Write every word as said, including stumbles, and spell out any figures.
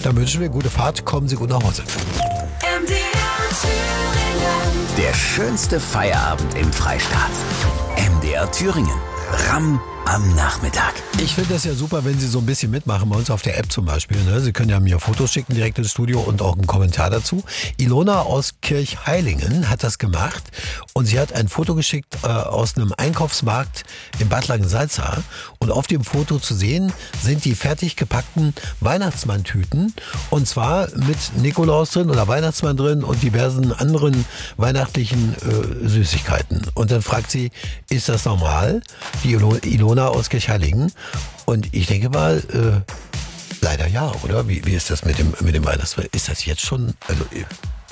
Dann wünschen wir gute Fahrt, kommen Sie gut nach Hause. M D R Thüringen. Der schönste Feierabend im Freistaat. M D R Thüringen. Ramm am Nachmittag. Ich finde das ja super, wenn Sie so ein bisschen mitmachen, bei uns auf der App zum Beispiel. Ne? Sie können ja mir Fotos schicken direkt ins Studio und auch einen Kommentar dazu. Ilona aus Kirchheilingen hat das gemacht und sie hat ein Foto geschickt äh, aus einem Einkaufsmarkt in Bad Langensalza. Und auf dem Foto zu sehen sind die fertig gepackten Weihnachtsmanntüten und zwar mit Nikolaus drin oder Weihnachtsmann drin und diversen anderen weihnachtlichen äh, Süßigkeiten. Und dann fragt sie, ist das normal? Die Ilona aus Kirchheilingen. Und ich denke mal, äh, leider ja, oder? Wie, wie ist das mit dem, mit dem Weihnachtsmann? Ist das jetzt schon, also